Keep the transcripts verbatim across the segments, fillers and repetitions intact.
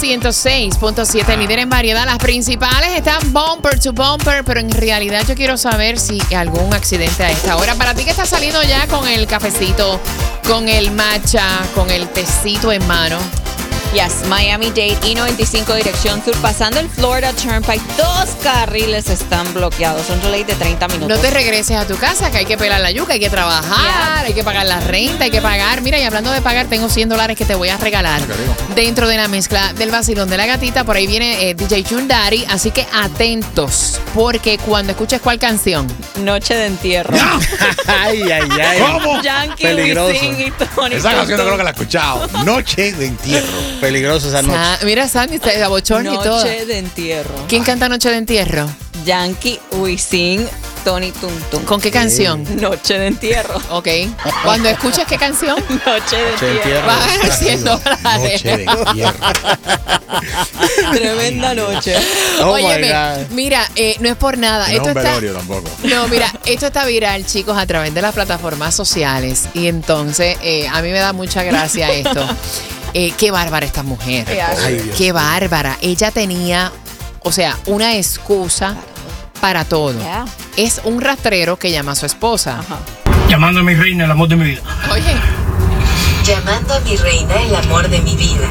ciento seis punto siete, líder en variedad. Las principales están bumper to bumper, pero en realidad yo quiero saber si algún accidente a esta hora. Para ti que estás saliendo ya con el cafecito, con el matcha, con el tecito en mano. Yes, Miami-Dade, I noventa y cinco dirección sur, pasando el Florida Turnpike. Dos carriles están bloqueados. Un delay de treinta minutos. No te regreses a tu casa, que hay que pelar la yuca, hay que trabajar, yeah. hay que pagar la renta, hay que pagar. Mira, y hablando de pagar, tengo cien dólares que te voy a regalar dentro de la mezcla del vacilón de la gatita. Por ahí viene eh, D J Chundari, así que atentos, porque cuando escuches cuál canción. Noche de entierro. No. ay, ay, ay. ¿Cómo? Yankee, Peligroso. Wisin y Tony. Esa canción no creo que la he escuchado. Noche de entierro. Peligroso esa noche. Sa- Mira, Sandy está a bochorno y todo. Noche de entierro. ¿Quién canta Noche de Entierro? Yankee, Wisin, Tony Tuntun. ¿Con qué canción? Noche de entierro. Ok. Cuando escuches qué canción, Noche de Noche de entierro. entierro. vas a ganar cien Noche dólares. de entierro. Tremenda noche. Oh my Óyeme, God. mira, eh, no es por nada. No es esto un está, velorio tampoco. no, mira, esto está viral, chicos, a través de las plataformas sociales. Y entonces, eh, a mí me da mucha gracia esto. Eh, qué bárbara esta mujer. Ay, Dios. Qué bárbara. Ella tenía, o sea, una excusa para todo. Yeah. Es un rastrero que llama a su esposa. Ajá. Llamando a mi reina, el amor de mi vida. Oye, Llamando a mi reina, el amor de mi vida.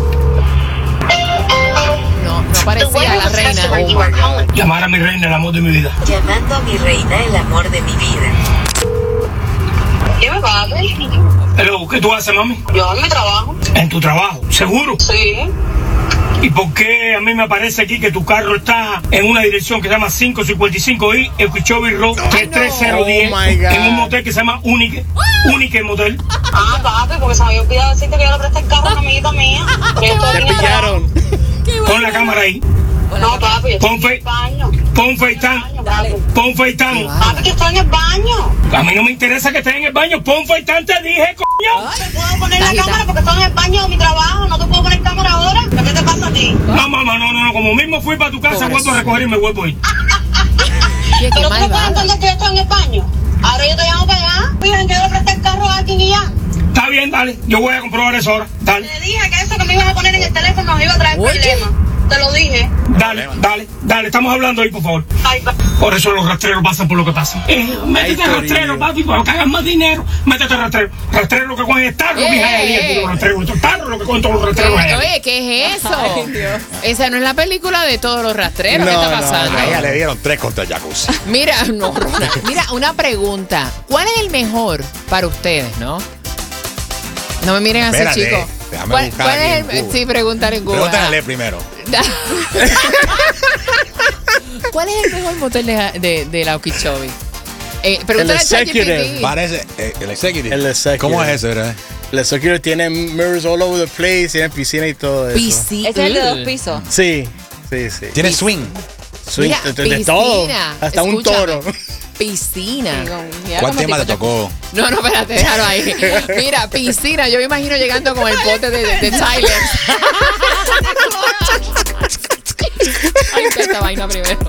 no, no parecía la reina. Llamar a mi reina, el amor de mi vida. Llamando a mi reina, el amor de mi vida. Dime, papi. Pero, ¿qué tú haces, mami? Yo en mi trabajo. En tu trabajo, ¿seguro? Sí. ¿Y por qué a mí me aparece aquí que tu carro está en una dirección que se llama cinco cincuenta y cinco I, Equichobi Road, tres tres cero uno cero, Oh, my God. en un motel que se llama Unique, Unique Motel? Ah, papi, porque se me había olvidado decirte que yo le presté el carro a una amiguita mía. Que yo estoy Te en el trabajo. pillaron. Pon la cámara ahí. No, papi, yo estoy Pon en fe- el baño. Pon FaceTime. Dale. Pon FaceTime. Papi, que estoy en el baño. A mí no me interesa que estés en el baño. Pon FaceTime, te dije, coño. No te puedo poner la Está cámara agitado. porque estoy en el baño de mi trabajo. No te puedo poner cámara ahora. ¿Qué te pasa a ti? No, mamá, no, no, no. Como mismo fui para tu casa, vuelvo a recoger y me vuelvo a ir. Oye, qué Pero tú no puedes malvada. entender que yo estoy en el baño. Ahora yo te llamo para allá. Fíjate que yo le presté el carro a alguien y ya. Está bien, dale. Yo voy a comprobar eso ahora. Dale. Te dije que eso que me ibas a poner en el teléfono nos iba a traer Oye. problemas. Te lo dije. Dale, dale, dale. Estamos hablando ahí, por favor. Ay, pa- Por eso los rastreros pasan por lo que pasan. Eh, métete Ay, rastrero, Corillo. papi, para que hagas más dinero. Métete rastrero. Rastrero lo que cogen es tarro, Eh, mija, de eh, día, eh. los rastreros. Estos tarros lo que cogen todos los rastreros. ¿Qué- eh. Oye, ¿qué es eso? Ay, Dios. Esa no es la película de todos los rastreros. ¿Qué No, está no, pasando? A ella le dieron tres contra el jacuzzi. Mira, no, Rona. Mira, una pregunta. ¿Cuál es el mejor para ustedes, no? No me miren así, Espérate, chicos. déjame ¿Cuál, buscar cuál aquí es en el, Google. sí, preguntar en Google. Pregúntale primero. ¿Cuál es el mejor motel de, de, de la Okeechobee? Eh, El pregúntale a executive. ChatGPT. Parece eh, el executive. El executive. ¿Cómo es ese, verdad? El Security tiene mirrors all over the place, tiene piscina y todo eso. Piscina. Ese es el de dos pisos. Sí, sí, sí. Tiene swing. Swing, Mira, de, de piscina. todo. Hasta un Escúchame. toro. Piscina. Mira ¿Cuál como tema tipo te tocó? No, no, espérate, déjalo ahí. Mira, piscina. Yo me imagino llegando con el bote de, de, de Tyler. Ay, esta vaina primero.